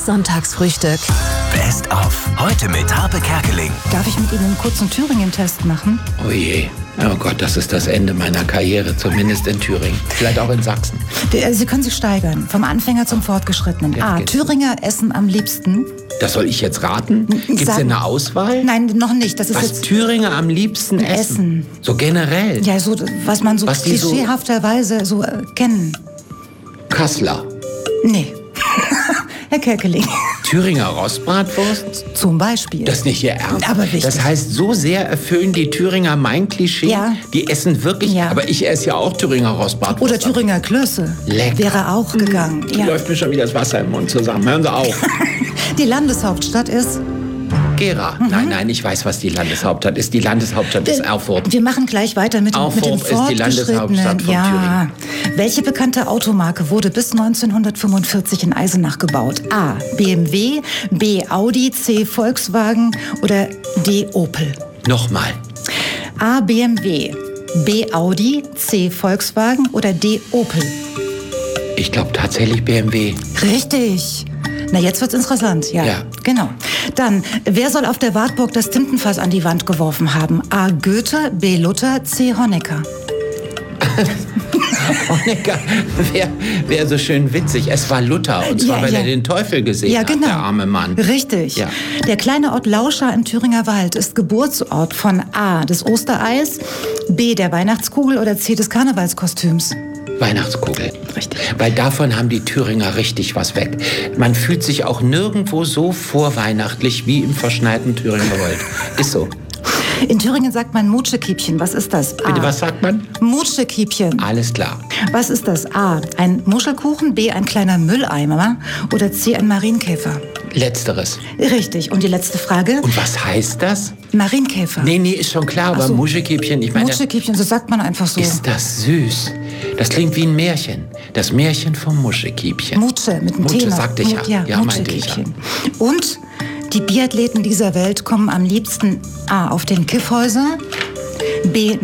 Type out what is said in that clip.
Das Sonntagsfrühstück. Best of. Heute mit Harpe Kerkeling. Darf ich mit Ihnen einen kurzen Thüringen-Test machen? Oh je. Oh Gott, das ist das Ende meiner Karriere, zumindest in Thüringen. Vielleicht auch in Sachsen. Sie können sich steigern, vom Anfänger zum Fortgeschrittenen. Jetzt A. geht's. Thüringer essen am liebsten. Das soll ich jetzt raten? Gibt es denn eine Auswahl? Nein, noch nicht. Das ist Was jetzt Thüringer am liebsten essen? So generell? ja so, was man so Was die so- klischeehafterweise so kennen. Kassler. Nee. Herr Kerkeling. Thüringer Rostbratwurst? Zum Beispiel. Das ist nicht Ihr Ernst. Aber wichtig. Das heißt, so sehr erfüllen die Thüringer mein Klischee. Ja. Die essen wirklich, Ja. aber ich esse ja auch Thüringer Rostbratwurst. Oder Thüringer Klöße. Lecker. Wäre auch gegangen. Ja. Läuft mir schon wieder das Wasser im Mund zusammen. Hören Sie auf. Die Landeshauptstadt ist... Gera. Nein, ich weiß, was die Landeshauptstadt ist. Die Landeshauptstadt ist Erfurt. Wir machen gleich weiter mit dem Aufruf ist die Landeshauptstadt von ja. Welche bekannte Automarke wurde bis 1945 in Eisenach gebaut? A. BMW, B. Audi, C. Volkswagen oder D. Opel? Nochmal. A. BMW, B. Audi, C. Volkswagen oder D. Opel? Ich glaube tatsächlich BMW. Richtig. Na, jetzt wird's interessant. Ja, Ja. genau. Dann, wer soll auf der Wartburg das Tintenfass an die Wand geworfen haben? A. Goethe, B. Luther, C. Honecker. Honecker wäre so schön witzig. Es war Luther, und zwar, weil er den Teufel gesehen hat, der arme Mann. Richtig. Ja. Der kleine Ort Lauscha im Thüringer Wald ist Geburtsort von A. des Ostereis, B. der Weihnachtskugel oder C. des Karnevalskostüms. Weihnachtskugel. Richtig. Weil davon haben die Thüringer richtig was weg. Man fühlt sich auch nirgendwo so vorweihnachtlich wie im verschneiten Thüringer Wald. Ist so. In Thüringen sagt man Mutschekiebchen. Was ist das? A. Bitte, was sagt man? Mutschekiebchen. Alles klar. Was ist das? A. ein Muschelkuchen, B. ein kleiner Mülleimer oder C. ein Marienkäfer? Letzteres. Richtig. Und die letzte Frage? Und was heißt das? Marienkäfer. Nee, ist schon klar, aber Ach so. Muschekiebchen, ich meine, Mutschekiebchen, so sagt man einfach so. ist das süß. Das klingt wie ein Märchen. Das Märchen vom Muschekiebchen. Mutsche mit dem Mutsche, Thema. sagte ich ja. Ja, meinte ich ja. Mutschekiebchen. Und die Biathleten dieser Welt kommen am liebsten A. auf den Kiffhäuser, B.